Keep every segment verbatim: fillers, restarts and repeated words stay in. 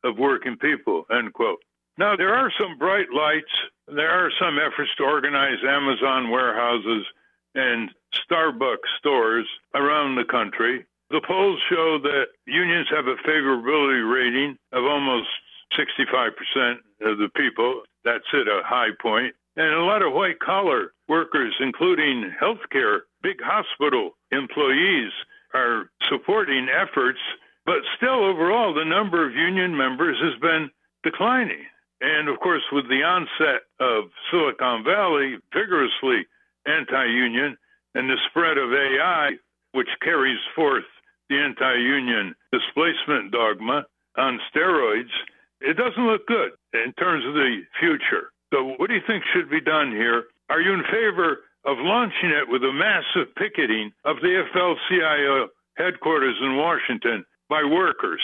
of working people, end quote. Now, there are some bright lights. There are some efforts to organize Amazon warehouses and Starbucks stores around the country. The polls show that unions have a favorability rating of almost sixty-five percent of the people. That's at a high point. And a lot of white-collar workers, including healthcare, big hospital employees, are supporting efforts. But still, overall, the number of union members has been declining. And, of course, with the onset of Silicon Valley, vigorously anti-union, and the spread of A I, which carries forth the anti-union displacement dogma on steroids, it doesn't look good in terms of the future. So what do you think should be done here? Are you in favor of launching it with a massive picketing of the F L C I O headquarters in Washington by workers?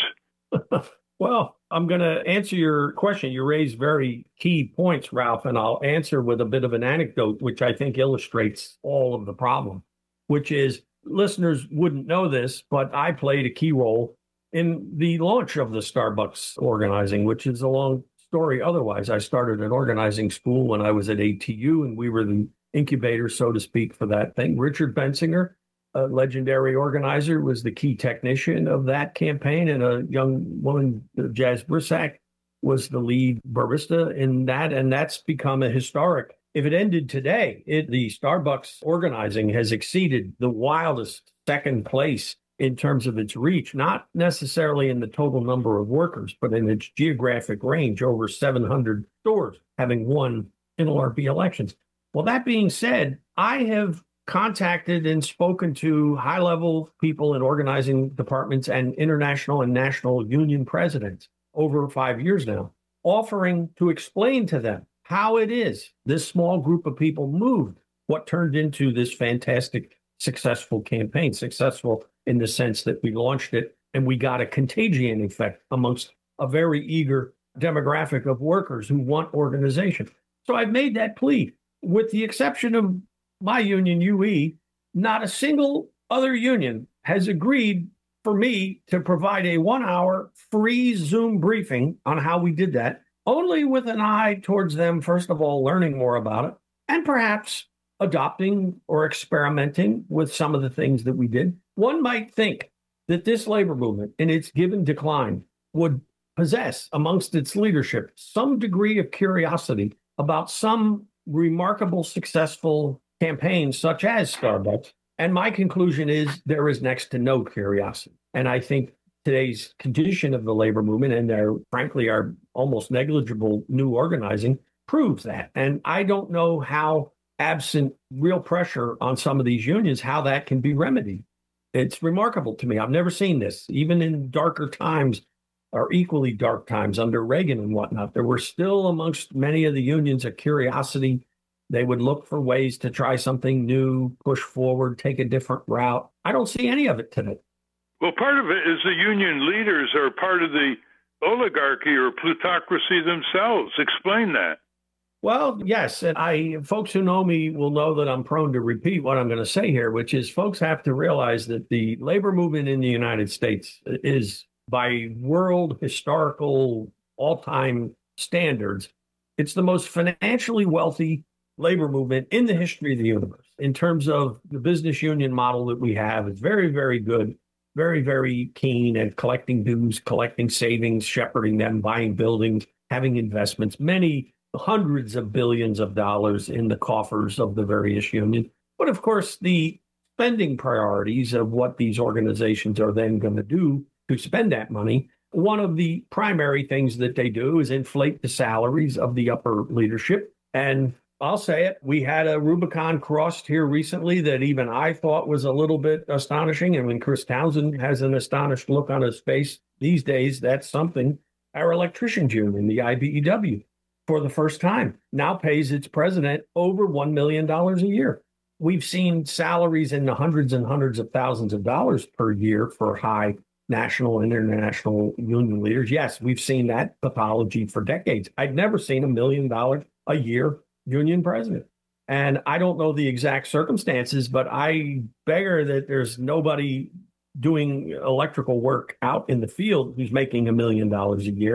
Well, I'm going to answer your question. You raised very key points, Ralph, and I'll answer with a bit of an anecdote, which I think illustrates all of the problem, which is listeners wouldn't know this, but I played a key role in the launch of the Starbucks organizing, which is a long story otherwise. I started an organizing school when I was at A T U, and we were the incubator, so to speak, for that thing. Richard Bensinger, a legendary organizer, was the key technician of that campaign, and a young woman, Jazz Brissac, was the lead barista in that, and that's become a historic. If it ended today, it, the Starbucks organizing has exceeded the wildest second place in terms of its reach, not necessarily in the total number of workers, but in its geographic range, over seven hundred stores having won N L R B elections. Well, that being said, I have contacted and spoken to high-level people in organizing departments and international and national union presidents over five years now, offering to explain to them how it is this small group of people moved what turned into this fantastic, successful campaign, successful in the sense that we launched it and we got a contagion effect amongst a very eager demographic of workers who want organization. So I've made that plea. With the exception of my union, U E, not a single other union has agreed for me to provide a one-hour free Zoom briefing on how we did that, only with an eye towards them, first of all, learning more about it, and perhaps adopting or experimenting with some of the things that we did. One might think that this labor movement, in its given decline, would possess amongst its leadership some degree of curiosity about some remarkable, successful campaigns such as Starbucks. And my conclusion is there is next to no curiosity. And I think today's condition of the labor movement and their, frankly, our almost negligible new organizing proves that. And I don't know how, absent real pressure on some of these unions, how that can be remedied. It's remarkable to me. I've never seen this. Even in darker times, or equally dark times under Reagan and whatnot, there were still amongst many of the unions a curiosity. They would look for ways to try something new, push forward, take a different route. I don't see any of it today. Well, part of it is the union leaders are part of the oligarchy or plutocracy themselves. Explain that. Well, yes. And I, folks who know me will know that I'm prone to repeat what I'm going to say here, which is folks have to realize that the labor movement in the United States is, by world historical all-time standards, it's the most financially wealthy labor movement in the history of the universe. In terms of the business union model that we have, it's very, very good, very, very keen at collecting dues, collecting savings, shepherding them, buying buildings, having investments, many hundreds of billions of dollars in the coffers of the various unions. But of course, the spending priorities of what these organizations are then going to do to spend that money, one of the primary things that they do is inflate the salaries of the upper leadership. And I'll say it, we had a Rubicon crossed here recently that even I thought was a little bit astonishing. And when Chris Townsend has an astonished look on his face these days, that's something. Our electricians union, the I B E W, for the first time, now pays its president over one million dollars a year. We've seen salaries in the hundreds and hundreds of thousands of dollars per year for high national and international union leaders. Yes, we've seen that pathology for decades. I'd never seen a million dollars a year union president. And I don't know the exact circumstances, but I beggar that there's nobody doing electrical work out in the field who's making a million dollars a year.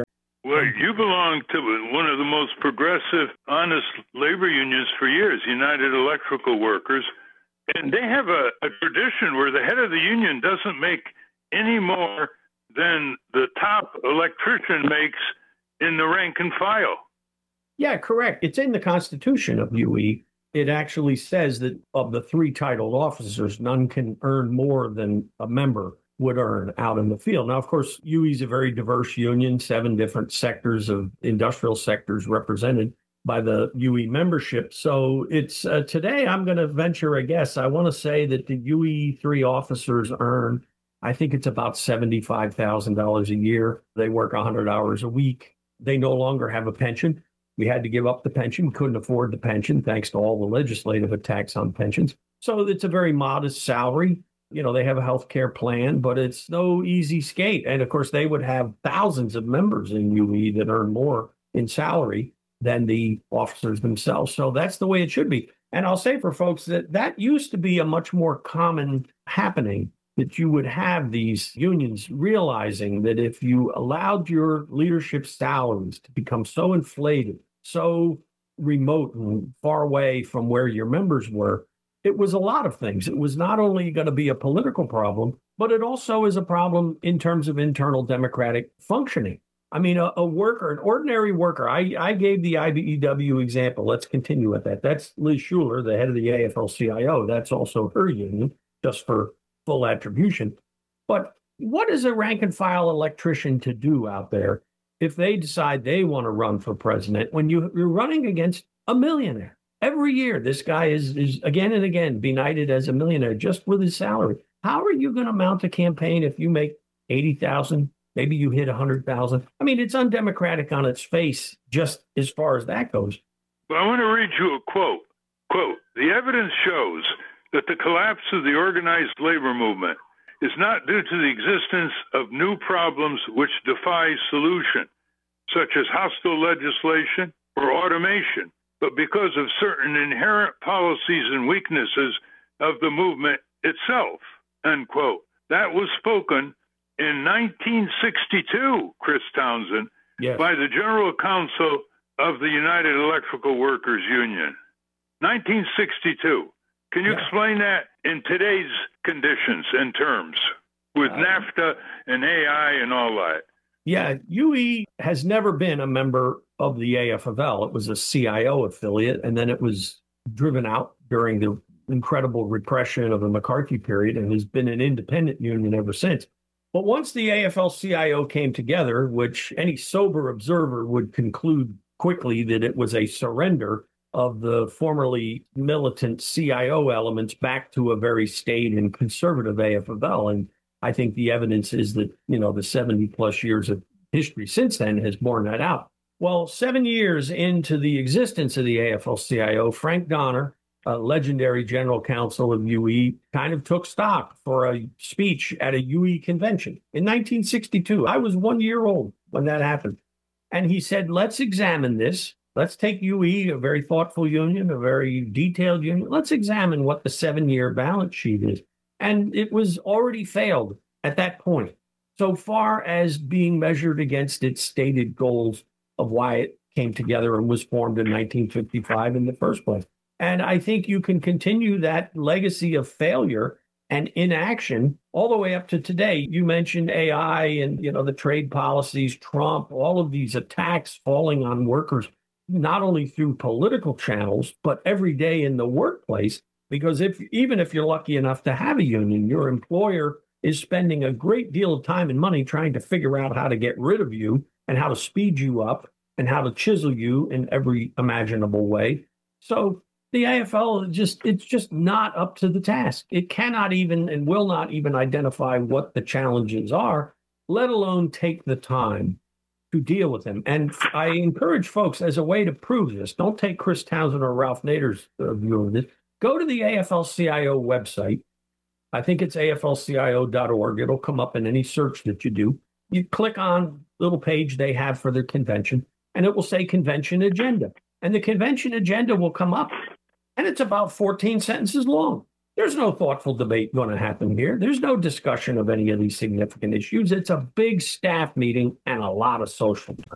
Well, you belong to one of the most progressive, honest labor unions for years, United Electrical Workers. And they have a, a tradition where the head of the union doesn't make any more than the top electrician makes in the rank and file. Yeah, correct. It's in the Constitution of U E. It actually says that of the three titled officers, none can earn more than a member would earn out in the field. Now, of course, U E is a very diverse union, seven different sectors of industrial sectors represented by the U E membership. So it's uh, today, I'm going to venture a guess. I want to say that the U E three officers earn, I think it's about seventy-five thousand dollars a year. They work one hundred hours a week. They no longer have a pension. We had to give up the pension, couldn't afford the pension, thanks to all the legislative attacks on pensions. So it's a very modest salary. You know, they have a health care plan, but it's no easy skate. And of course, they would have thousands of members in U E that earn more in salary than the officers themselves. So that's the way it should be. And I'll say for folks that that used to be a much more common happening, that you would have these unions realizing that if you allowed your leadership salaries to become so inflated, so remote and far away from where your members were, it was a lot of things. It was not only going to be a political problem, but it also is a problem in terms of internal democratic functioning. I mean, a, a worker, an ordinary worker, I, I gave the I B E W example. Let's continue with that. That's Liz Shuler, the head of the A F L C I O. That's also her union, just for full attribution. But what is a rank and file electrician to do out there if they decide they want to run for president when you, you're running against a millionaire? Every year, this guy is, is again and again benighted as a millionaire just with his salary. How are you going to mount a campaign if you make eighty thousand dollars? Maybe you hit one hundred thousand dollars. I mean, it's undemocratic on its face, just as far as that goes. Well, I want to read you a quote. Quote, "The evidence shows that the collapse of the organized labor movement is not due to the existence of new problems which defy solution, such as hostile legislation or automation, but because of certain inherent policies and weaknesses of the movement itself," end quote. That was spoken in nineteen sixty-two, Chris Townsend, yes, by the General Counsel of the United Electrical Workers Union. nineteen sixty-two. Can you yeah. explain that in today's conditions and terms with uh, NAFTA and A I and all that? Yeah, U E has never been a member of the A F L. It was a C I O affiliate, and then it was driven out during the incredible repression of the McCarthy period and has been an independent union ever since. But once the A F L C I O came together, which any sober observer would conclude quickly that it was a surrender of the formerly militant C I O elements back to a very staid and conservative A F L. And I think the evidence is that, you know, the seventy plus years of history since then has borne that out. Well, seven years into the existence of the A F L C I O, Frank Donner, a legendary general counsel of U E, kind of took stock for a speech at a U E convention in nineteen sixty-two. I was one year old when that happened. And he said, let's examine this. Let's take U E, a very thoughtful union, a very detailed union. Let's examine what the seven-year balance sheet is. And it was already failed at that point, so far as being measured against its stated goals of why it came together and was formed in nineteen fifty-five in the first place. And I think you can continue that legacy of failure and inaction all the way up to today. You mentioned A I and, you know, the trade policies, Trump, all of these attacks falling on workers, not only through political channels, but every day in the workplace. Because if even if you're lucky enough to have a union, your employer is spending a great deal of time and money trying to figure out how to get rid of you and how to speed you up and how to chisel you in every imaginable way. So the A F L just it's just not up to the task. It cannot even and will not even identify what the challenges are, let alone take the time to deal with them. And I encourage folks, as a way to prove this, don't take Chris Townsend or Ralph Nader's uh, view of this. Go to the A F L C I O website. I think it's A F L C I O dot org. It'll come up in any search that you do. You click on the little page they have for their convention, and it will say convention agenda. And the convention agenda will come up, and it's about fourteen sentences long. There's no thoughtful debate going to happen here. There's no discussion of any of these significant issues. It's a big staff meeting and a lot of social time.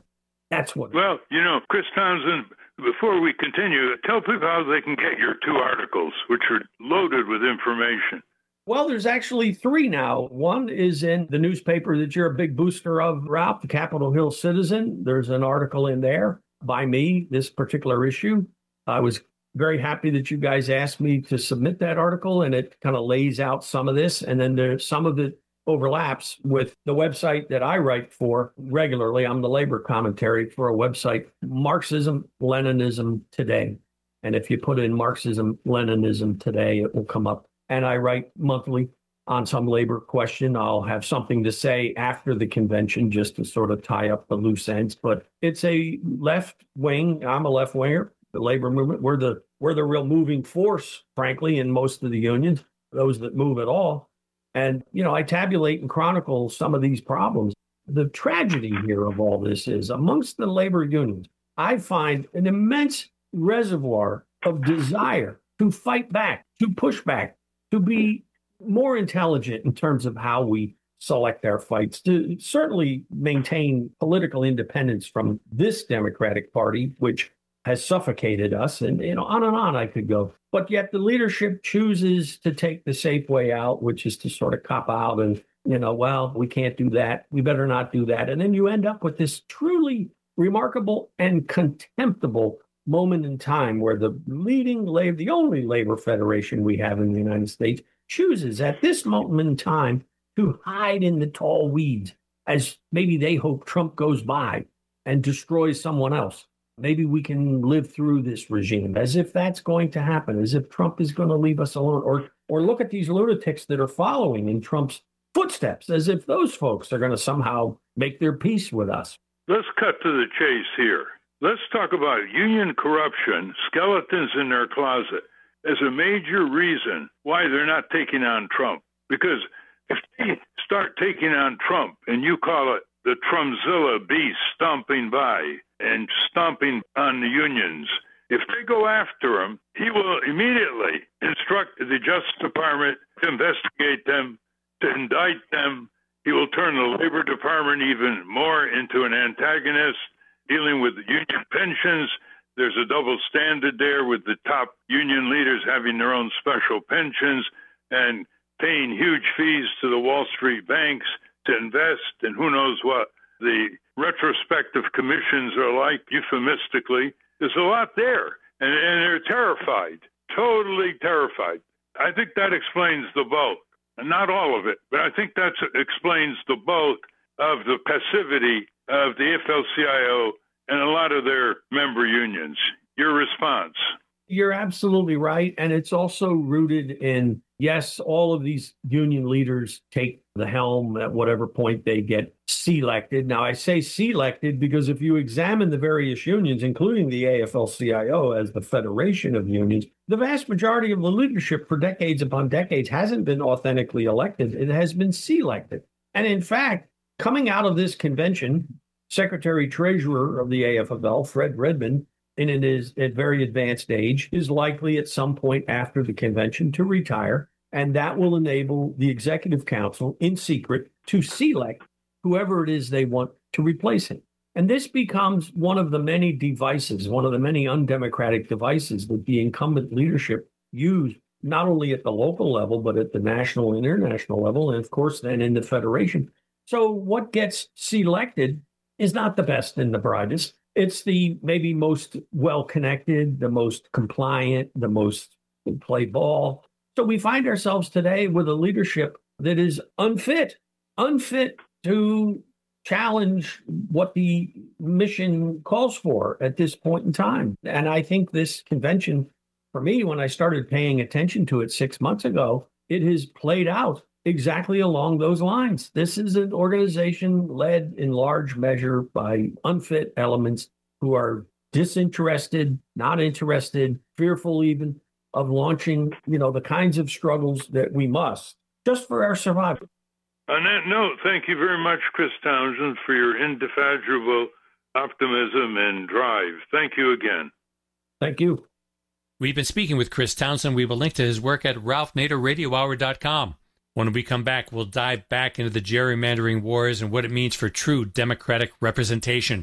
That's what. Well, you know, Chris Townsend, before we continue, tell people how they can get your two articles, which are loaded with information. Well, there's actually three now. One is in the newspaper that you're a big booster of, Ralph, the Capitol Hill Citizen. There's an article in there by me, this particular issue. I was very happy that you guys asked me to submit that article, and it kind of lays out some of this. And then there's some of it overlaps with the website that I write for regularly. I'm the labor commentary for a website, Marxism, Leninism Today. And if you put in Marxism, Leninism Today, it will come up. And I write monthly on some labor question. I'll have something to say after the convention just to sort of tie up the loose ends. But it's a left wing. I'm a left winger. The labor movement, we're the we're the real moving force, frankly, in most of the unions, those that move at all. And, you know, I tabulate and chronicle some of these problems. The tragedy here of all this is amongst the labor unions, I find an immense reservoir of desire to fight back, to push back, to be more intelligent in terms of how we select our fights, to certainly maintain political independence from this Democratic Party, which has suffocated us, and you know, on and on I could go. But yet the leadership chooses to take the safe way out, which is to sort of cop out and, you know, well, we can't do that. We better not do that. And then you end up with this truly remarkable and contemptible moment in time where the leading labor, the only labor federation we have in the United States, chooses at this moment in time to hide in the tall weeds as maybe they hope Trump goes by and destroys someone else. Maybe we can live through this regime, as if that's going to happen, as if Trump is going to leave us alone, or or look at these lunatics that are following in Trump's footsteps, as if those folks are going to somehow make their peace with us. Let's cut to the chase here. Let's talk about union corruption, skeletons in their closet, as a major reason why they're not taking on Trump. Because if they start taking on Trump, and you call it the Trumpzilla beast stomping by and stomping on the unions, if they go after him, he will immediately instruct the Justice Department to investigate them, to indict them. He will turn the Labor Department even more into an antagonist, dealing with union pensions. There's a double standard there with the top union leaders having their own special pensions and paying huge fees to the Wall Street banks to invest, and who knows what the retrospective commissions are like, euphemistically. There's a lot there, and, and they're terrified, totally terrified. I think that explains the bulk, not all of it, but I think that explains the bulk of the passivity of the A F L C I O and a lot of their member unions. Your response? You're absolutely right. And it's also rooted in, yes, all of these union leaders take the helm at whatever point they get selected. Now, I say selected because if you examine the various unions, including the A F L C I O as the federation of unions, the vast majority of the leadership for decades upon decades hasn't been authentically elected. It has been selected. And in fact, coming out of this convention, Secretary Treasurer of the A F L, Fred Redmond, in his at very advanced age, is likely at some point after the convention to retire. And that will enable the executive council in secret to select whoever it is they want to replace him. And this becomes one of the many devices, one of the many undemocratic devices that the incumbent leadership use, not only at the local level, but at the national and international level, and of course, then in the federation. So what gets selected is not the best and the brightest. It's the maybe most well-connected, the most compliant, the most play ball. So we find ourselves today with a leadership that is unfit, unfit to challenge what the mission calls for at this point in time. And I think this convention, for me, when I started paying attention to it six months ago, it has played out exactly along those lines. This is an organization led in large measure by unfit elements who are disinterested, not interested, fearful even of launching, you know, the kinds of struggles that we must just for our survival. On that note, thank you very much, Chris Townsend, for your indefatigable optimism and drive. Thank you again. Thank you. We've been speaking with Chris Townsend. We will link to his work at ralph nader radio hour dot com. When we come back, we'll dive back into the gerrymandering wars and what it means for true Democratic representation.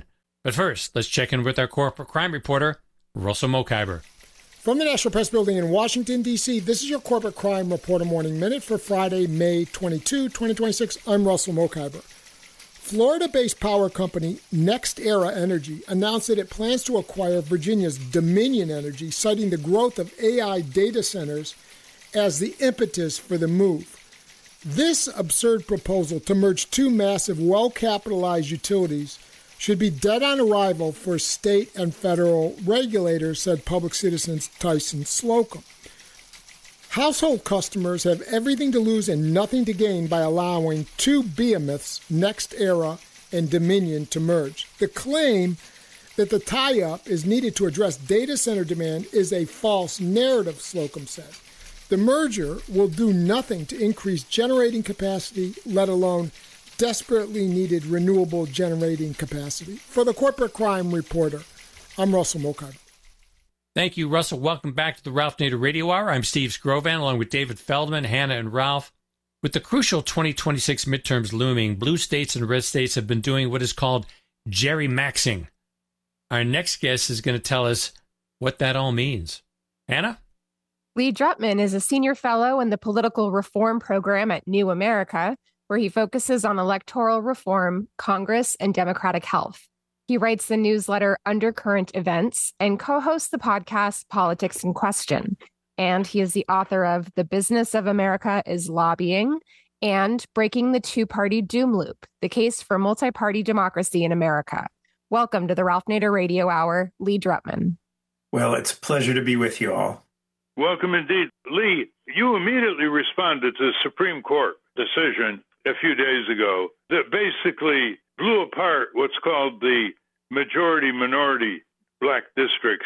But first, let's check in with our corporate crime reporter, Russell Mokhiber. From the National Press Building in Washington, D C, this is your Corporate Crime Reporter Morning Minute for Friday, May twenty-second, twenty twenty-six. I'm Russell Mokhiber. Florida-based power company NextEra Energy announced that it plans to acquire Virginia's Dominion Energy, citing the growth of A I data centers as the impetus for the move. This absurd proposal to merge two massive, well-capitalized utilities should be dead on arrival for state and federal regulators, said Public Citizen's Tyson Slocum. Household customers have everything to lose and nothing to gain by allowing two behemoths, NextEra and Dominion, to merge. The claim that the tie-up is needed to address data center demand is a false narrative, Slocum said. The merger will do nothing to increase generating capacity, let alone desperately needed renewable generating capacity. For the Corporate Crime Reporter, I'm Russell Mokhiber. Thank you, Russell. Welcome back to the Ralph Nader Radio Hour. I'm Steve Scrovan, along with David Feldman, Hannah, and Ralph. With the crucial twenty twenty-six midterms looming, blue states and red states have been doing what is called gerrymaxing. Our next guest is going to tell us what that all means. Hannah? Lee Drutman is a senior fellow in the political reform program at New America, where he focuses on electoral reform, Congress, and democratic health. He writes the newsletter Undercurrent Events and co-hosts the podcast Politics in Question. And he is the author of The Business of America is Lobbying and Breaking the Two-Party Doom Loop, the case for multi-party democracy in America. Welcome to the Ralph Nader Radio Hour, Lee Drutman. Well, it's a pleasure to be with you all. Welcome indeed. Lee, you immediately responded to the Supreme Court decision a few days ago that basically blew apart what's called the majority-minority black districts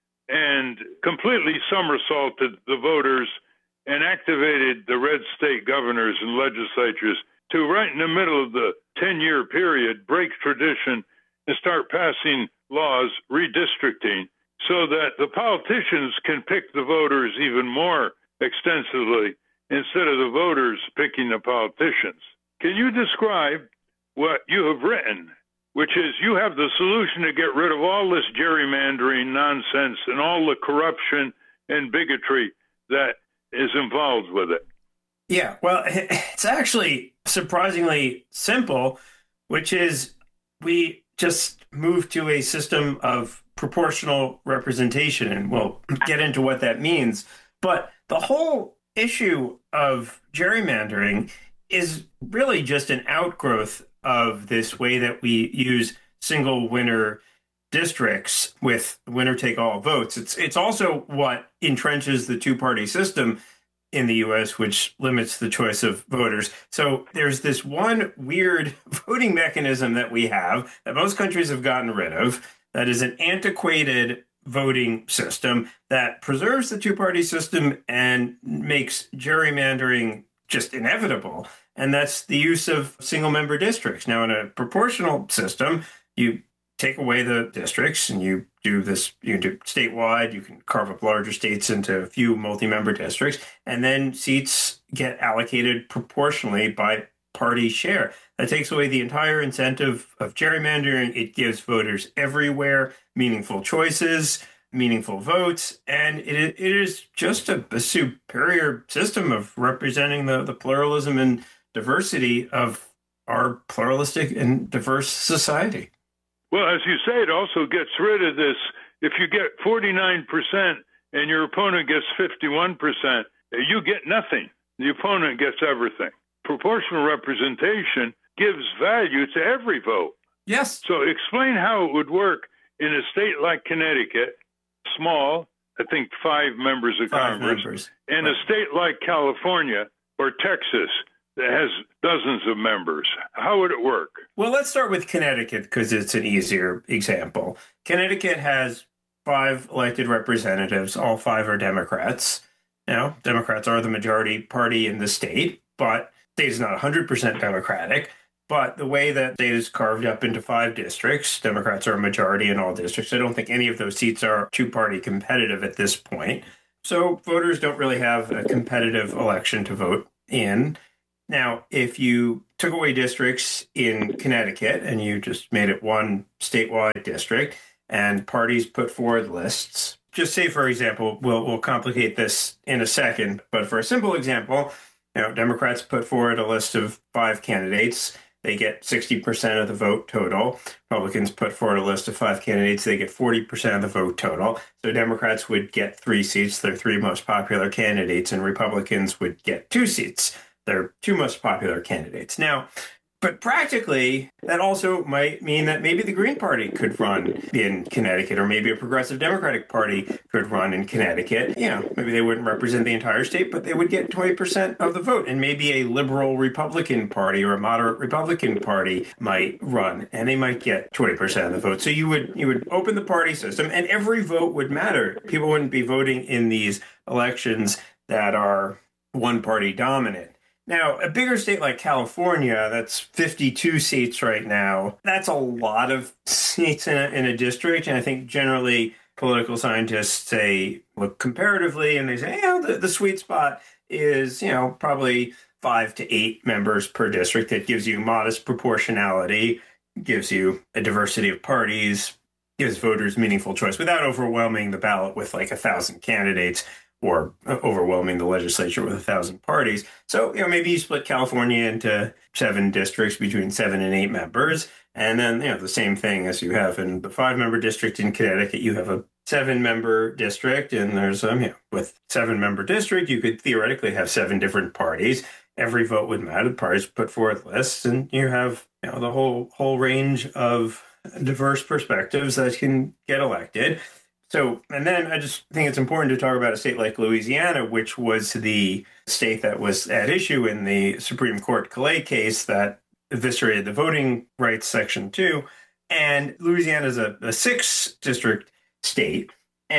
and completely somersaulted the voters and activated the red state governors and legislatures to, right in the middle of the ten-year period, break tradition and start passing laws redistricting so that the politicians can pick the voters even more extensively instead of the voters picking the politicians. Can you describe what you have written, which is you have the solution to get rid of all this gerrymandering nonsense and all the corruption and bigotry that is involved with it? Yeah, well, it's actually surprisingly simple, which is we just moved to a system of proportional representation, and we'll get into what that means. But the whole issue of gerrymandering is really just an outgrowth of this way that we use single winner districts with winner-take-all votes. It's it's also what entrenches the two-party system in the U S, which limits the choice of voters. So there's this one weird voting mechanism that we have that most countries have gotten rid of that is an antiquated voting system that preserves the two-party system and makes gerrymandering just inevitable. And that's the use of single-member districts. Now, in a proportional system, you take away the districts and you do this, you do statewide, you can carve up larger states into a few multi-member districts, and then seats get allocated proportionally by party share. That takes away the entire incentive of gerrymandering. It gives voters everywhere meaningful choices, meaningful votes, and it, it is just a, a superior system of representing the, the pluralism and diversity of our pluralistic and diverse society. Well, as you say, it also gets rid of this. If you get forty-nine percent and your opponent gets fifty-one percent, you get nothing. The opponent gets everything. Proportional representation gives value to every vote. Yes. So explain how it would work in a state like Connecticut, small, I think five members of Five Congress, members. and Right. a state like California or Texas that has dozens of members. How would it work? Well, let's start with Connecticut because it's an easier example. Connecticut has five elected representatives. All five are Democrats. Now, Democrats are the majority party in the state, but the state is not one hundred percent Democratic. But the way that state is carved up into five districts, Democrats are a majority in all districts. I don't think any of those seats are two-party competitive at this point. So voters don't really have a competitive election to vote in. Now, if you took away districts in Connecticut and you just made it one statewide district and parties put forward lists, just say, for example, we'll, we'll complicate this in a second, but for a simple example, you know, Democrats put forward a list of five candidates. They get sixty percent of the vote total. Republicans put forward a list of five candidates. They get forty percent of the vote total. So Democrats would get three seats, their three most popular candidates, and Republicans would get two seats, their two most popular candidates. Now, but practically, that also might mean that maybe the Green Party could run in Connecticut, or maybe a progressive Democratic Party could run in Connecticut. You know, maybe they wouldn't represent the entire state, but they would get twenty percent of the vote. And maybe a liberal Republican Party or a moderate Republican Party might run, and they might get twenty percent of the vote. So you would you would open the party system, and every vote would matter. People wouldn't be voting in these elections that are one-party dominant. Now, a bigger state like California, that's fifty-two seats right now. That's a lot of seats in a, in a district. And I think generally political scientists say, look comparatively, and they say, you know, the, the sweet spot is, you know, probably five to eight members per district. That gives you modest proportionality, gives you a diversity of parties, gives voters meaningful choice without overwhelming the ballot with like a thousand candidates, or overwhelming the legislature with a thousand parties. So, you know, maybe you split California into seven districts between seven and eight members. And then, you know, the same thing as you have in the five-member district in Connecticut, you have a seven-member district. And there's, um, you know, with seven-member district, you could theoretically have seven different parties. Every vote would matter. The parties put forth lists, and you have, you know, the whole whole range of diverse perspectives that can get elected. So, and then I just think it's important to talk about a state like Louisiana, which was the state that was at issue in the Supreme Court Calais case that eviscerated the voting rights section two. And Louisiana is a, a six district state.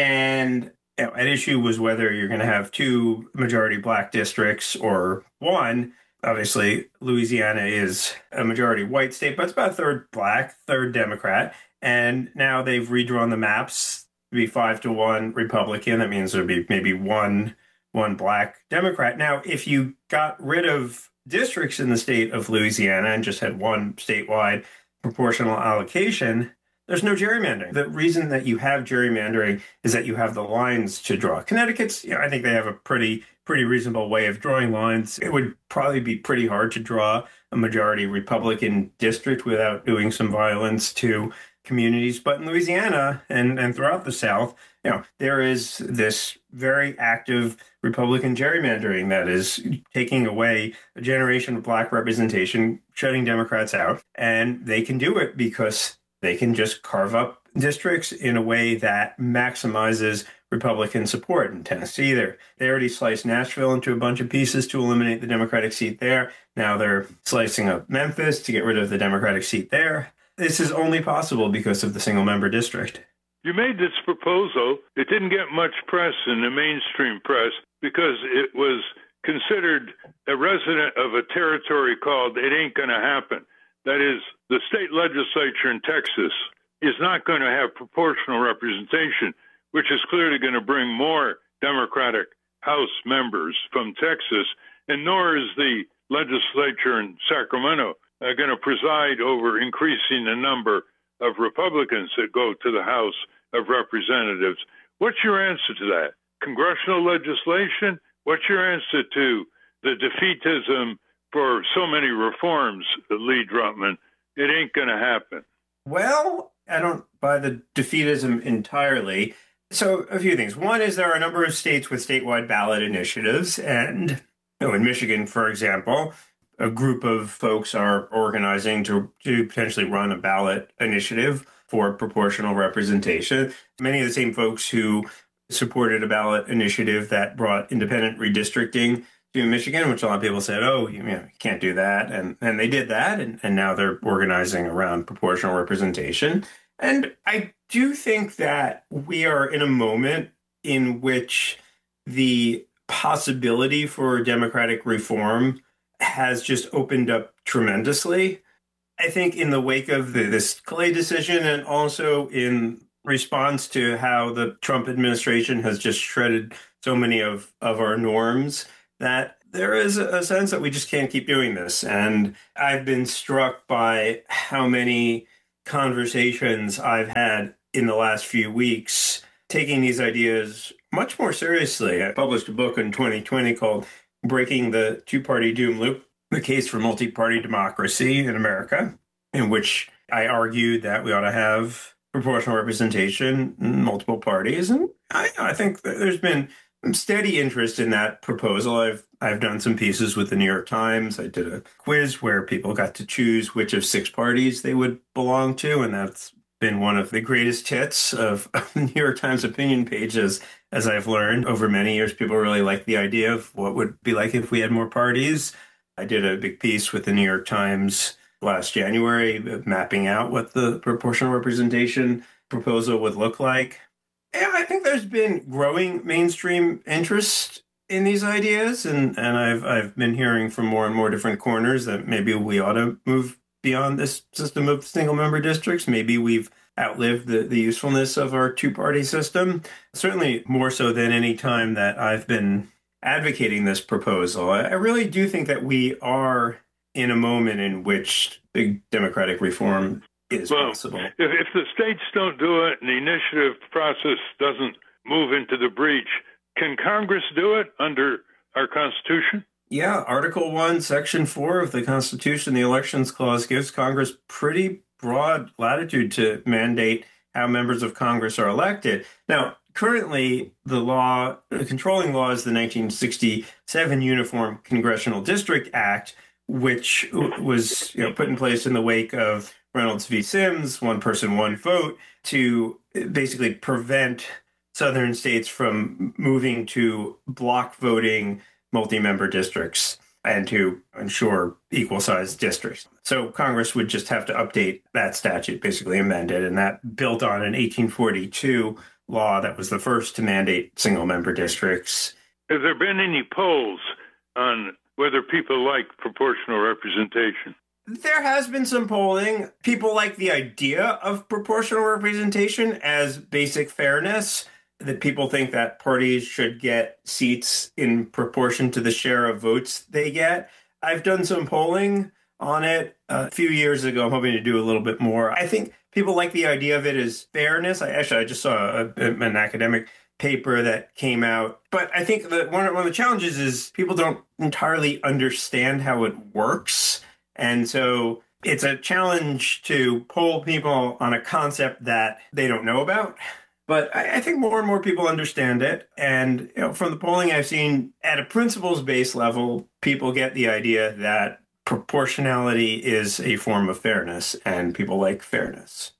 And you know, at issue was whether you're going to have two majority black districts or one. Obviously, Louisiana is a majority white state, but it's about a third black, third Democrat. And now they've redrawn the maps. Be five to one Republican. That means there'd be maybe one one black Democrat. Now, if you got rid of districts in the state of Louisiana and just had one statewide proportional allocation, there's no gerrymandering. The reason that you have gerrymandering is that you have the lines to draw. Connecticut's, you know, I think they have a pretty pretty reasonable way of drawing lines. It would probably be pretty hard to draw a majority Republican district without doing some violence to communities. But in Louisiana and, and throughout the South, you know, there is this very active Republican gerrymandering that is taking away a generation of black representation, shutting Democrats out. And they can do it because they can just carve up districts in a way that maximizes Republican support. In Tennessee, they they already sliced Nashville into a bunch of pieces to eliminate the Democratic seat there. Now they're slicing up Memphis to get rid of the Democratic seat there. This is only possible because of the single-member district. You made this proposal. It didn't get much press in the mainstream press because it was considered a resident of a territory called It Ain't Gonna Happen. That is, the state legislature in Texas is not going to have proportional representation, which is clearly going to bring more Democratic House members from Texas, and nor is the legislature in Sacramento are going to preside over increasing the number of Republicans that go to the House of Representatives. What's your answer to that? Congressional legislation? What's your answer to the defeatism for so many reforms, Lee Drutman? It ain't going to happen. Well, I don't buy the defeatism entirely. So a few things. One is there are a number of states with statewide ballot initiatives. And you know, in Michigan, for example, a group of folks are organizing to, to potentially run a ballot initiative for proportional representation. Many of the same folks who supported a ballot initiative that brought independent redistricting to Michigan, which a lot of people said, oh, you, know, you can't do that. And, and they did that. And, and now they're organizing around proportional representation. And I do think that we are in a moment in which the possibility for democratic reform has just opened up tremendously. I think in the wake of the, this Calais decision, and also in response to how the Trump administration has just shredded so many of, of our norms, that there is a sense that we just can't keep doing this. And I've been struck by how many conversations I've had in the last few weeks taking these ideas much more seriously. I published a book in twenty twenty called Breaking the Two-Party Doom Loop, the Case for Multi-Party Democracy in America, in which I argued that we ought to have proportional representation in multiple parties. And I, I think that there's been steady interest in that proposal. I've I've done some pieces with the New York Times. I did a quiz where people got to choose which of six parties they would belong to, and that's been one of the greatest hits of, of the New York Times opinion pages, as I've learned over many years. People really like the idea of what would be like if we had more parties. I did a big piece with the New York Times last January, mapping out what the proportional representation proposal would look like. Yeah, I think there's been growing mainstream interest in these ideas, and, and I've I've been hearing from more and more different corners that maybe we ought to move beyond this system of single-member districts. Maybe we've outlived the, the usefulness of our two-party system, certainly more so than any time that I've been advocating this proposal. I, I really do think that we are in a moment in which big democratic reform is well, possible. If, if the states don't do it and the initiative process doesn't move into the breach, can Congress do it under our Constitution? Yeah, Article one, Section four of the Constitution, the Elections Clause, gives Congress pretty broad latitude to mandate how members of Congress are elected. Now, currently, the law, the controlling law is the nineteen sixty-seven Uniform Congressional District Act, which was you know, put in place in the wake of Reynolds v. Sims, one person, one vote, to basically prevent southern states from moving to block voting multi-member districts and to ensure equal-sized districts. So Congress would just have to update that statute, basically amend it, and that built on an eighteen forty-two law that was the first to mandate single-member districts. Have there been any polls on whether people like proportional representation? There has been some polling. People like the idea of proportional representation as basic fairness, that people think that parties should get seats in proportion to the share of votes they get. I've done some polling on it a few years ago. I'm hoping to do a little bit more. I think people like the idea of it as fairness. I actually, I just saw a, an academic paper that came out. But I think that one of, one of the challenges is people don't entirely understand how it works. And so it's a challenge to poll people on a concept that they don't know about. But I, I think more and more people understand it. And you know, from the polling I've seen, at a principles-based level, people get the idea that proportionality is a form of fairness, and people like fairness.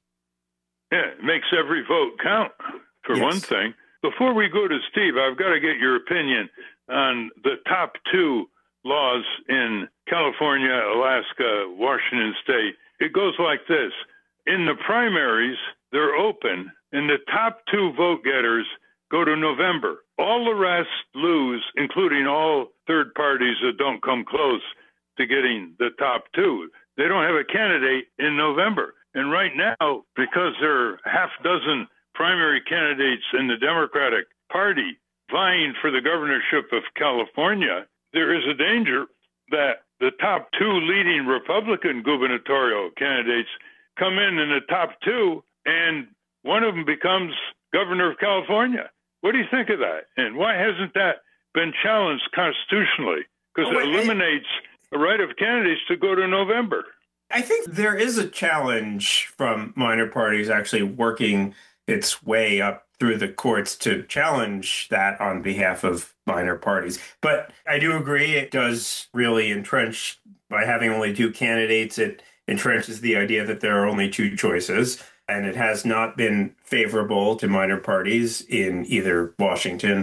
Yeah, it makes every vote count, for Yes. one thing. Before we go to Steve, I've got to get your opinion on the top two laws in California, Alaska, Washington State. It goes like this. In the primaries, they're open, and the top two vote getters go to November. All the rest lose, including all third parties that don't come close to getting the top two. They don't have a candidate in November. And right now, because there are half dozen primary candidates in the Democratic Party vying for the governorship of California, there is a danger that the top two leading Republican gubernatorial candidates come in in the top two, and one of them becomes governor of California. What do you think of that? And why hasn't that been challenged constitutionally? Because Oh, it wait, eliminates the right of candidates to go to November. I think there is a challenge from minor parties actually working its way up through the courts to challenge that on behalf of minor parties. But I do agree it does really entrench, by having only two candidates, it entrenches the idea that there are only two choices. And it has not been favorable to minor parties in either Washington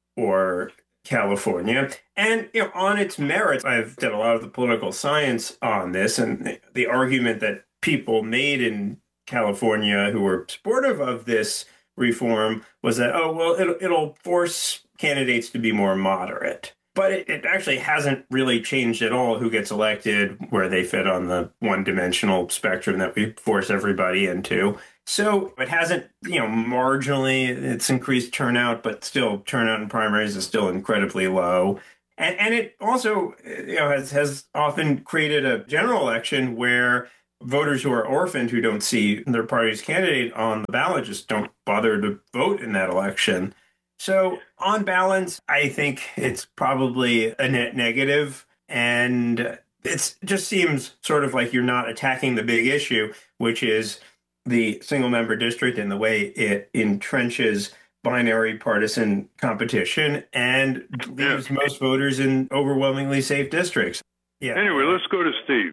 or California. And you know, on its merits, I've done a lot of the political science on this, and the argument that people made in California who were supportive of this reform was that, oh, well, it'll, it'll force candidates to be more moderate. But it, it actually hasn't really changed at all who gets elected, where they fit on the one-dimensional spectrum that we force everybody into. So it hasn't, you know, marginally, it's increased turnout, but still turnout in primaries is still incredibly low. And, and it also, you know, has, has often created a general election where voters who are orphaned, who don't see their party's candidate on the ballot, just don't bother to vote in that election. So on balance, I think it's probably a net negative. And it just seems sort of like you're not attacking the big issue, which is the single member district and the way it entrenches binary partisan competition and leaves yeah. most voters in overwhelmingly safe districts. Yeah. Anyway, let's go to Steve.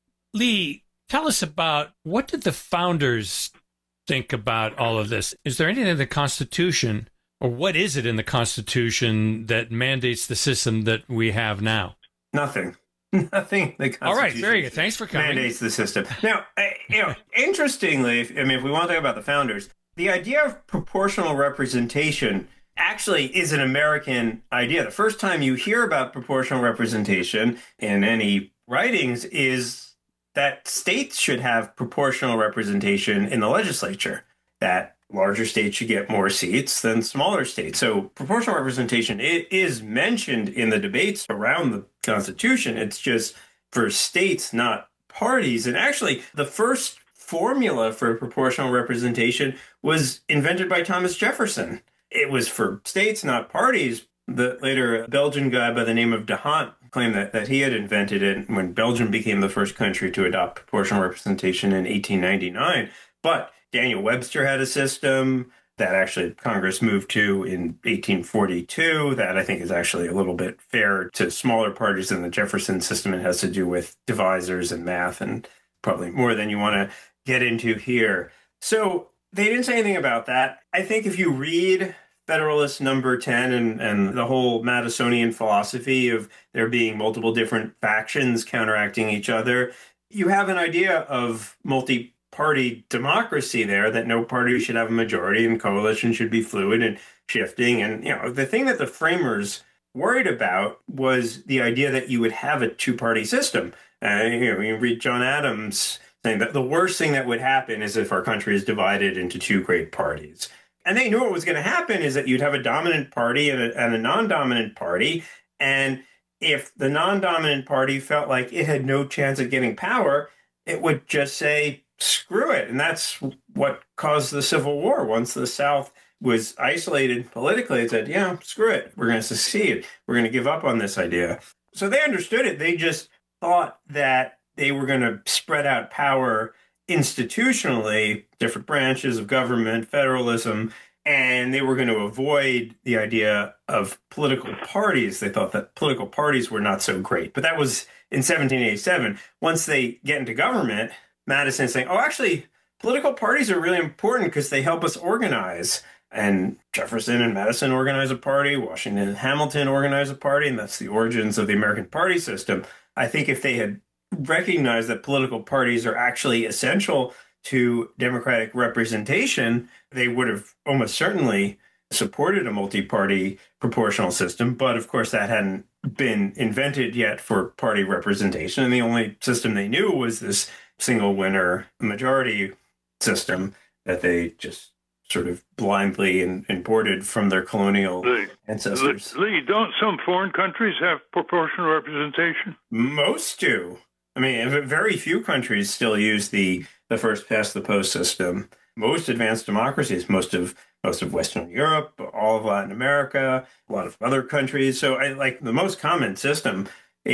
Lee, tell us about, what did the founders think about all of this? Is there anything in the Constitution, or what is it in the Constitution that mandates the system that we have now? Nothing. Nothing. The Constitution all right, very good. Thanks for coming. Mandates the system. Now, you know, interestingly, if, I mean, if we want to talk about the founders, the idea of proportional representation actually is an American idea. The first time you hear about proportional representation in any writings is that states should have proportional representation in the legislature, that larger states should get more seats than smaller states. So proportional representation is mentioned in the debates around the Constitution. It's just for states, not parties. And actually, the first formula for proportional representation was invented by Thomas Jefferson. It was for states, not parties. The later Belgian guy by the name of D'Hondt claimed that, that he had invented it when Belgium became the first country to adopt proportional representation in eighteen ninety-nine. But Daniel Webster had a system that actually Congress moved to in eighteen forty-two that I think is actually a little bit fair to smaller parties than the Jefferson system. It has to do with divisors and math and probably more than you want to get into here. So they didn't say anything about that. I think if you read Federalist Number ten and, and the whole Madisonian philosophy of there being multiple different factions counteracting each other, you have an idea of multi-party democracy there, that no party should have a majority and coalition should be fluid and shifting. And, you know, the thing that the framers worried about was the idea that you would have a two-party system. Uh, you know, you read John Adams saying that the worst thing that would happen is if our country is divided into two great parties. And they knew what was going to happen is that you'd have a dominant party and a, and a non-dominant party. And if the non-dominant party felt like it had no chance of getting power, it would just say, screw it. And that's what caused the Civil War. Once the South was isolated politically, it said, yeah, screw it. We're going to secede. We're going to give up on this idea. So they understood it. They just thought that they were going to spread out power institutionally, different branches of government, federalism, and they were going to avoid the idea of political parties. They thought that political parties were not so great. But that was in seventeen eighty-seven. Once they get into government, Madison's saying, oh, actually, political parties are really important because they help us organize. And Jefferson and Madison organize a party, Washington and Hamilton organize a party, and that's the origins of the American party system. I think if they had recognize that political parties are actually essential to democratic representation, they would have almost certainly supported a multi-party proportional system. But of course, that hadn't been invented yet for party representation. And the only system they knew was this single winner majority system that they just sort of blindly in, imported from their colonial Lee, ancestors. Lee, don't some foreign countries have proportional representation? Most do. I mean, very few countries still use the, the first past the post system. Most advanced democracies, most of most of Western Europe, all of Latin America, a lot of other countries. So, I like the most common system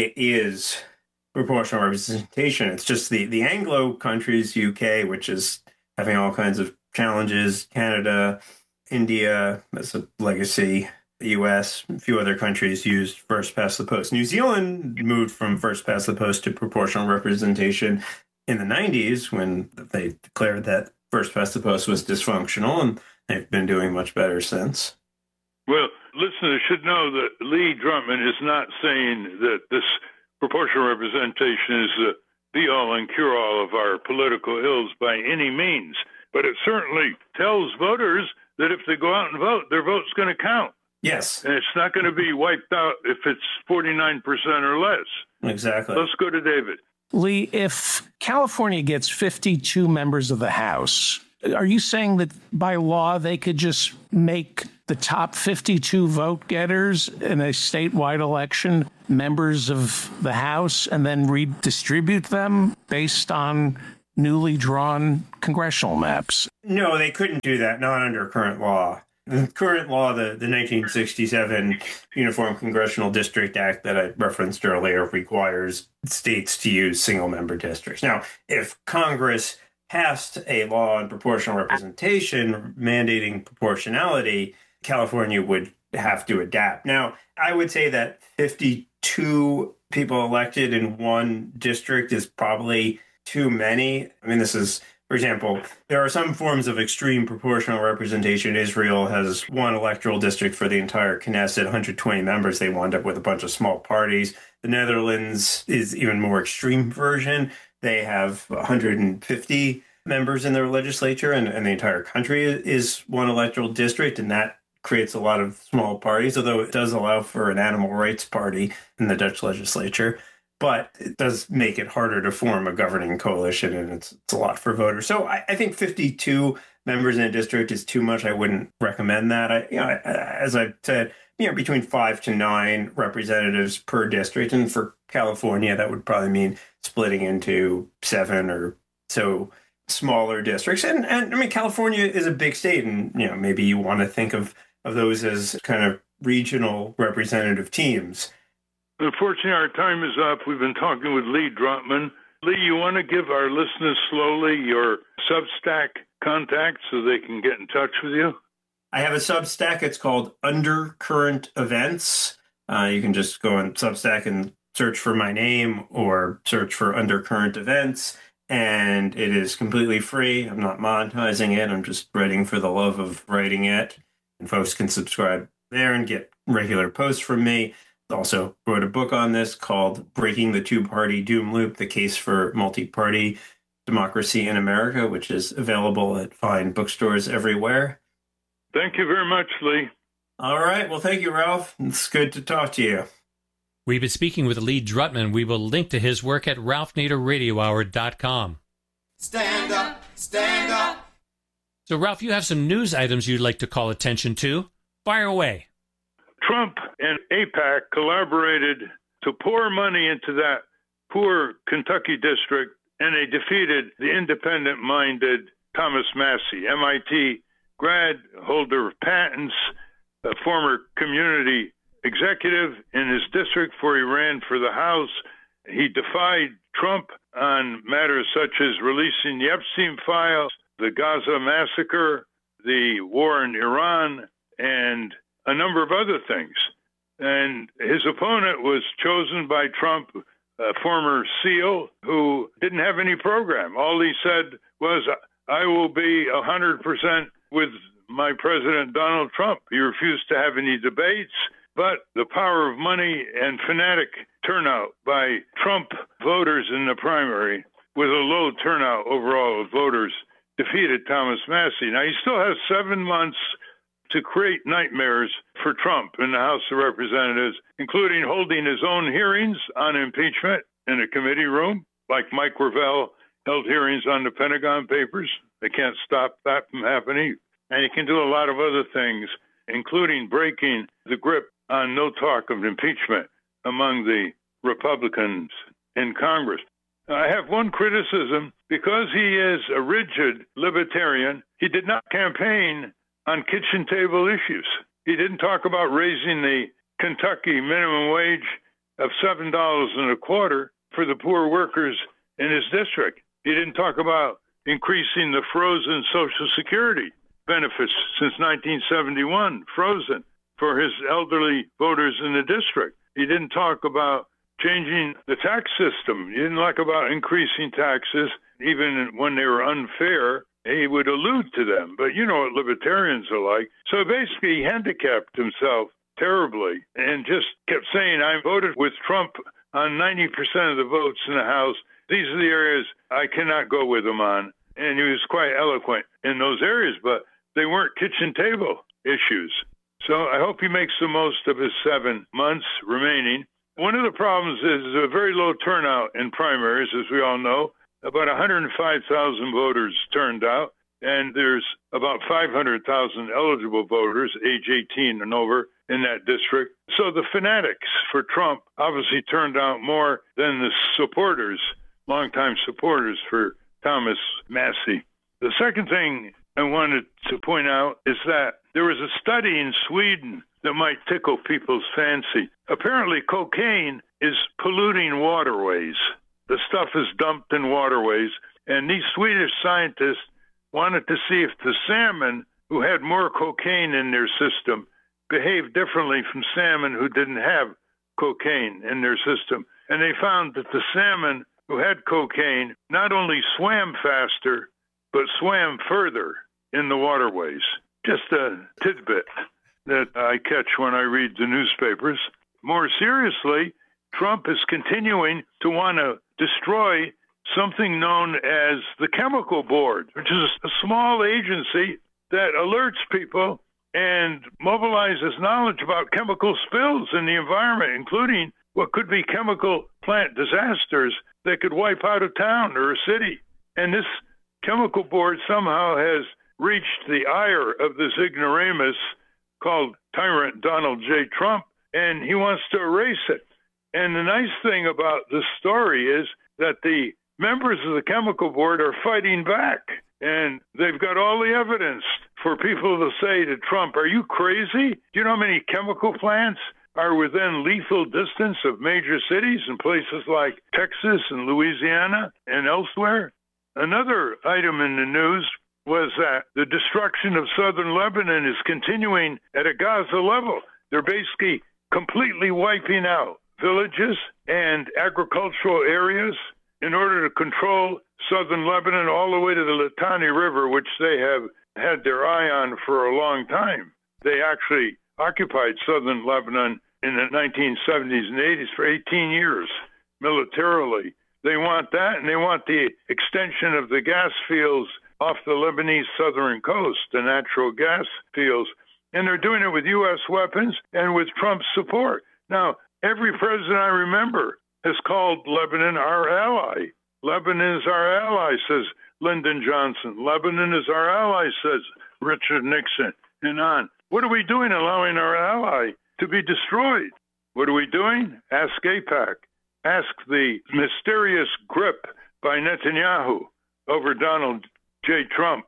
is proportional representation. It's just the the Anglo countries, U K, which is having all kinds of challenges. Canada, India, that's a legacy. The U S, a few other countries used first past the post. New Zealand moved from first past the post to proportional representation in the nineties when they declared that first past the post was dysfunctional, and they've been doing much better since. Well, listeners should know that Lee Drutman is not saying that this proportional representation is the be-all and cure-all of our political ills by any means, but it certainly tells voters that if they go out and vote, their vote's going to count. Yes. And it's not going to be wiped out if it's forty-nine percent or less. Exactly. Let's go to David. Lee, if California gets fifty-two members of the House, are you saying that by law they could just make the top fifty-two vote getters in a statewide election members of the House and then redistribute them based on newly drawn congressional maps? No, they couldn't do that, not under current law. The current law, the, the nineteen sixty-seven Uniform Congressional District Act that I referenced earlier, requires states to use single-member districts. Now, if Congress passed a law on proportional representation mandating proportionality, California would have to adapt. Now, I would say that fifty-two people elected in one district is probably too many. I mean, this is, for example, there are some forms of extreme proportional representation. Israel has one electoral district for the entire Knesset, one hundred twenty members. They wound up with a bunch of small parties. The Netherlands is even more extreme version. They have one hundred fifty members in their legislature, and, and the entire country is one electoral district, and that creates a lot of small parties, although it does allow for an animal rights party in the Dutch legislature. But it does make it harder to form a governing coalition, and it's, it's a lot for voters. So I, I think fifty-two members in a district is too much. I wouldn't recommend that. I, you know, as I've said, you know, between five to nine representatives per district, and for California, that would probably mean splitting into seven or so smaller districts. And, and I mean, California is a big state, and you know, maybe you want to think of of those as kind of regional representative teams. Unfortunately, our time is up. We've been talking with Lee Drutman. Lee, you want to give our listeners slowly your Substack contact so they can get in touch with you? I have a Substack. It's called Undercurrent Events. Uh, you can just go on Substack and search for my name or search for Undercurrent Events, and it is completely free. I'm not monetizing it. I'm just writing for the love of writing it. And folks can subscribe there and get regular posts from me. Also wrote a book on this called Breaking the Two-Party Doom Loop, The Case for Multi-Party Democracy in America, which is available at fine bookstores everywhere. Thank you very much, Lee. All right. Well, thank you, Ralph. It's good to talk to you. We've been speaking with Lee Drutman. We will link to his work at ralph nader radio hour dot com. Stand up, stand up. So, Ralph, you have some news items you'd like to call attention to. Fire away. Trump and AIPAC collaborated to pour money into that poor Kentucky district, and they defeated the independent-minded Thomas Massie, M I T grad, holder of patents, a former community executive in his district before he ran for the House. He defied Trump on matters such as releasing the Epstein files, the Gaza massacre, the war in Iran, and a number of other things. And his opponent was chosen by Trump, a former SEAL who didn't have any program. All he said was, I will be one hundred percent with my President Donald Trump. He refused to have any debates, but the power of money and fanatic turnout by Trump voters in the primary, with a low turnout overall of voters, defeated Thomas Massie. Now, he still has seven months to create nightmares for Trump in the House of Representatives, including holding his own hearings on impeachment in a committee room, like Mike Gravel held hearings on the Pentagon Papers. They can't stop that from happening. And he can do a lot of other things, including breaking the grip on no talk of impeachment among the Republicans in Congress. I have one criticism. Because he is a rigid libertarian, he did not campaign on kitchen table issues. He didn't talk about raising the Kentucky minimum wage of seven dollars and a quarter for the poor workers in his district. He didn't talk about increasing the frozen Social Security benefits since nineteen seventy-one, frozen, for his elderly voters in the district. He didn't talk about changing the tax system. He didn't talk about increasing taxes, even when they were unfair. He would allude to them, but you know what libertarians are like. So basically, he handicapped himself terribly and just kept saying, I voted with Trump on ninety percent of the votes in the House. These are the areas I cannot go with him on. And he was quite eloquent in those areas, but they weren't kitchen table issues. So I hope he makes the most of his seven months remaining. One of the problems is a very low turnout in primaries, as we all know. About one hundred five thousand voters turned out. and there's about five hundred thousand eligible voters, age eighteen and over, in that district. So the fanatics for Trump obviously turned out more than the supporters, longtime supporters for Thomas Massie. The second thing I wanted to point out is that there was a study in Sweden that might tickle people's fancy. Apparently, cocaine is polluting waterways. The stuff is dumped in waterways, and these Swedish scientists wanted to see if the salmon who had more cocaine in their system behaved differently from salmon who didn't have cocaine in their system. And they found that the salmon who had cocaine not only swam faster, but swam further in the waterways. Just a tidbit that I catch when I read the newspapers. More seriously, Trump is continuing to want to destroy something known as the Chemical Board, which is a small agency that alerts people and mobilizes knowledge about chemical spills in the environment, including what could be chemical plant disasters that could wipe out a town or a city. And this Chemical Board somehow has reached the ire of this ignoramus called Tyrant Donald J. Trump, and he wants to erase it. And the nice thing about this story is that the members of the Chemical Board are fighting back, and they've got all the evidence for people to say to Trump, are you crazy? Do you know how many chemical plants are within lethal distance of major cities in places like Texas and Louisiana and elsewhere? Another item in the news was that the destruction of southern Lebanon is continuing at a Gaza level. They're basically completely wiping out villages and agricultural areas in order to control southern Lebanon all the way to the Litani River, which they have had their eye on for a long time. They actually occupied southern Lebanon in the nineteen seventies and eighties for eighteen years militarily. They want that, and they want the extension of the gas fields off the Lebanese southern coast, the natural gas fields. And they're doing it with U S weapons and with Trump's support. Now, every president I remember has called Lebanon our ally. Lebanon is our ally, says Lyndon Johnson. Lebanon is our ally, says Richard Nixon, and on. What are we doing allowing our ally to be destroyed? What are we doing? Ask AIPAC. Ask the mysterious grip by Netanyahu over Donald J. Trump.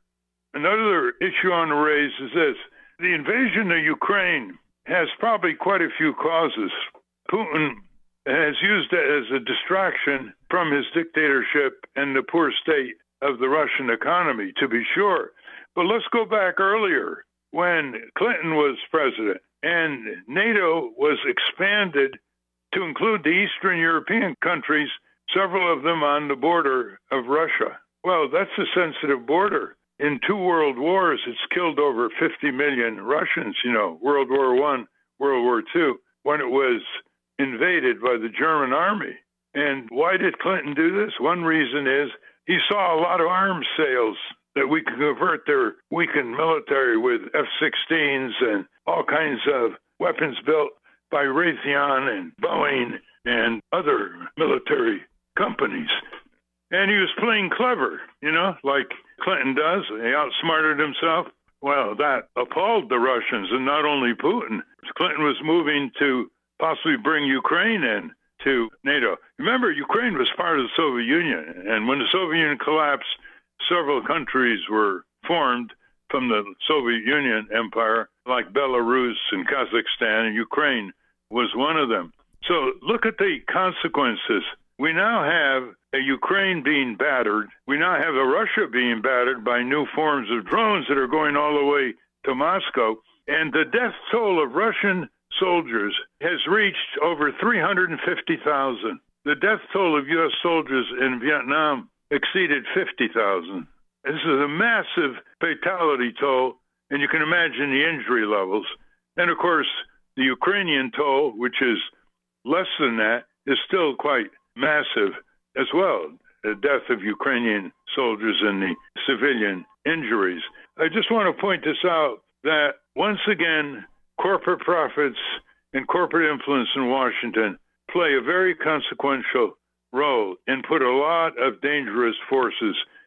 Another issue on the raise is this. The invasion of Ukraine has probably quite a few causes. Putin has used it as a distraction from his dictatorship and the poor state of the Russian economy, to be sure. But let's go back earlier when Clinton was president and NATO was expanded to include the Eastern European countries, several of them on the border of Russia. Well, that's a sensitive border. In two world wars, it's killed over fifty million Russians, you know, World War One, World War Two, when it was invaded by the German army. And why did Clinton do this? One reason is he saw a lot of arms sales that we could convert their weakened military with F sixteens and all kinds of weapons built by Raytheon and Boeing and other military companies. And he was playing clever, you know, like Clinton does. He outsmarted himself. Well, that appalled the Russians, and not only Putin. Clinton was moving to possibly bring Ukraine in to NATO. Remember, Ukraine was part of the Soviet Union, and when the Soviet Union collapsed, several countries were formed from the Soviet Union empire, like Belarus and Kazakhstan, and Ukraine was one of them. So look at the consequences. We now have a Ukraine being battered. We now have a Russia being battered by new forms of drones that are going all the way to Moscow. And the death toll of Russian soldiers has reached over three hundred fifty thousand. The death toll of U S soldiers in Vietnam exceeded fifty thousand. This is a massive fatality toll, and you can imagine the injury levels. And of course, the Ukrainian toll, which is less than that, is still quite massive as well. The death of Ukrainian soldiers and the civilian injuries. I just want to point this out that once again, corporate profits and corporate influence in Washington play a very consequential role and put a lot of dangerous forces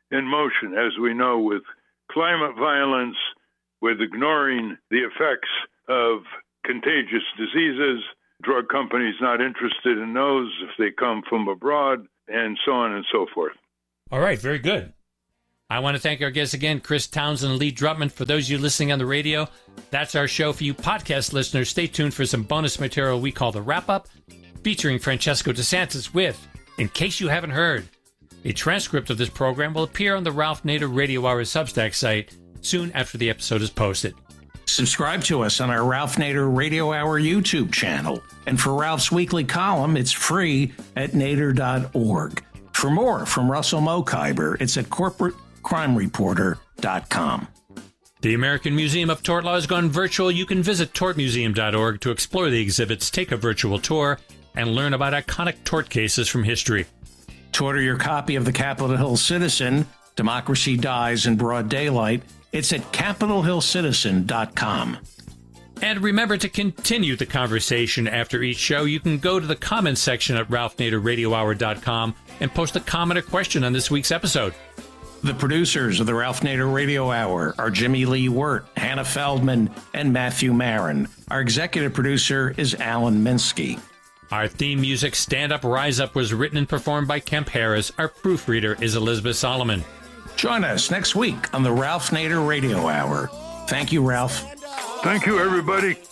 in motion, as we know, with climate violence, with ignoring the effects of contagious diseases, drug companies not interested in those if they come from abroad, and so on and so forth. All right, very good. I want to thank our guests again, Chris Townsend and Lee Drutman. For those of you listening on the radio, that's our show. For you podcast listeners, stay tuned for some bonus material we call the Wrap-Up, featuring Francesco DeSantis with, in case you haven't heard, a transcript of this program will appear on the Ralph Nader Radio Hour Substack site soon after the episode is posted. Subscribe to us on our Ralph Nader Radio Hour YouTube channel. And for Ralph's weekly column, it's free at nader dot org. For more from Russell Mokhiber, it's at corporate crime reporter dot com. The American Museum of Tort Law has gone virtual. You can visit tort museum dot org to explore the exhibits, take a virtual tour, and learn about iconic tort cases from history. To order your copy of the Capitol Hill Citizen, Democracy Dies in Broad Daylight, it's at capitol hill citizen dot com. And remember to continue the conversation after each show. You can go to the comments section at ralph nader radio hour dot com and post a comment or question on this week's episode. The producers of the Ralph Nader Radio Hour are Jimmy Lee Wirt, Hannah Feldman, and Matthew Marin. Our executive producer is Alan Minsky. Our theme music, Stand Up, Rise Up, was written and performed by Kemp Harris. Our proofreader is Elizabeth Solomon. Join us next week on the Ralph Nader Radio Hour. Thank you, Ralph. Thank you, everybody.